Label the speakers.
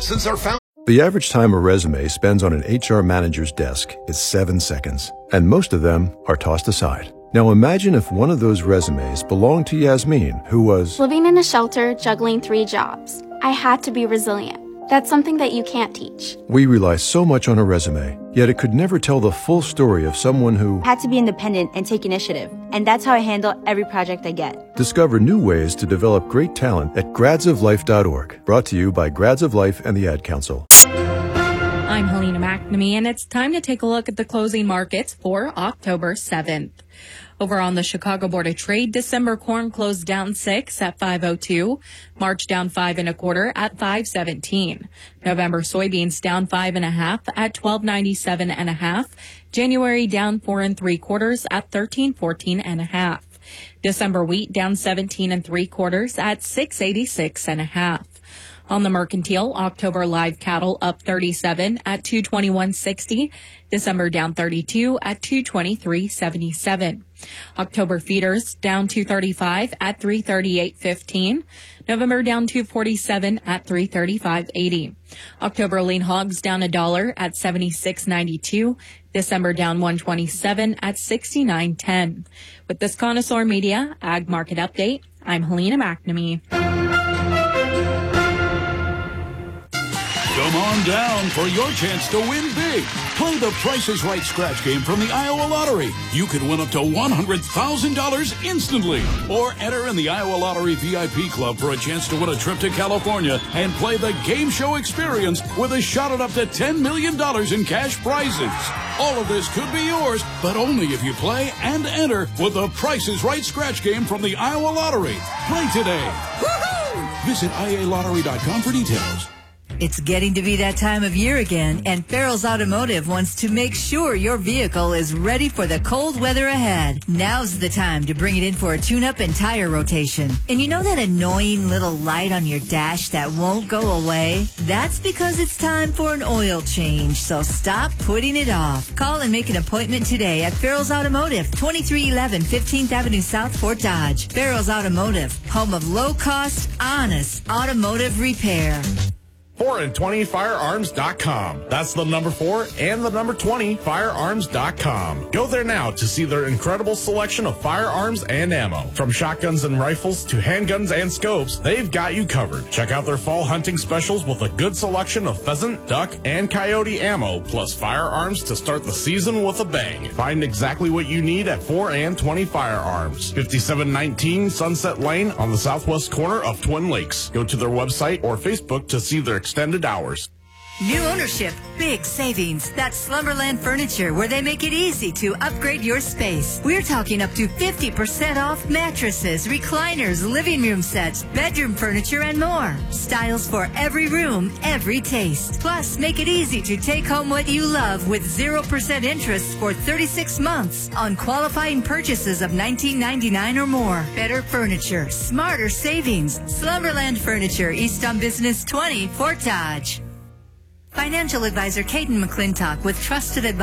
Speaker 1: Since our founding.
Speaker 2: The average time a resume spends on an HR manager's desk is 7 seconds, and most of them are tossed aside. Now imagine if one of those resumes belonged to Yasmin, who was
Speaker 3: living in a shelter, juggling 3 jobs. I had to be resilient. That's something that you can't teach.
Speaker 2: We rely so much on a resume, yet it could never tell the full story of someone who
Speaker 4: had to be independent and take initiative. And that's how I handle every project I get.
Speaker 2: Discover new ways to develop great talent at gradsoflife.org. Brought to you by Grads of Life and the Ad Council.
Speaker 5: I'm Helena McNamee, and it's time to take a look at the closing markets for October 7th. Over on the Chicago Board of Trade, December corn closed down 6 at 5.02. March down 5 1/4 at 5.17. November soybeans down 5 1/2 at 12.97 1/2. January down 4 3/4 at 13.14 1/2. December wheat down 17 3/4 at 6.86 1/2. On the mercantile, October live cattle up 37 at 221.60. December down 32 at 223.77. October feeders down 235 at 338.15. November down 247 at 335.80. October lean hogs down $1 at 76.92. December down 127 at 69.10. With this Connoisseur Media Ag Market Update, I'm Helena McNamee.
Speaker 6: Come on down for your chance to win big. Play the Price is Right scratch game from the Iowa Lottery. You could win up to $100,000 instantly. Or enter in the Iowa Lottery VIP Club for a chance to win a trip to California and play the game show experience with a shot at up to $10 million in cash prizes. All of this could be yours, but only if you play and enter with the Price is Right scratch game from the Iowa Lottery. Play today. Woohoo! Visit IALottery.com for details.
Speaker 7: It's getting to be that time of year again, and Farrell's Automotive wants to make sure your vehicle is ready for the cold weather ahead. Now's the time to bring it in for a tune-up and tire rotation. And you know that annoying little light on your dash that won't go away? That's because it's time for an oil change, so stop putting it off. Call and make an appointment today at Farrell's Automotive, 2311 15th Avenue South, Fort Dodge. Farrell's Automotive, home of low-cost, honest automotive repair.
Speaker 8: 4and20firearms.com. That's the number 4 and the number 20 firearms.com. Go there now to see their incredible selection of firearms and ammo. From shotguns and rifles to handguns and scopes, they've got you covered. Check out their fall hunting specials with a good selection of pheasant, duck, and coyote ammo, plus firearms to start the season with a bang. Find exactly what you need at 4and20 Firearms, 5719 Sunset Lane on the southwest corner of Twin Lakes. Go to their website or Facebook to see their extended hours.
Speaker 7: New ownership, big savings. That's Slumberland Furniture, where they make it easy to upgrade your space. We're talking up to 50% off mattresses, recliners, living room sets, bedroom furniture, and more. Styles for every room, every taste. Plus, make it easy to take home what you love with 0% interest for 36 months on qualifying purchases of $19.99 or more. Better furniture, smarter savings. Slumberland Furniture, East on Business 20, Fort Dodge. Financial advisor Caden McClintock with trusted advice.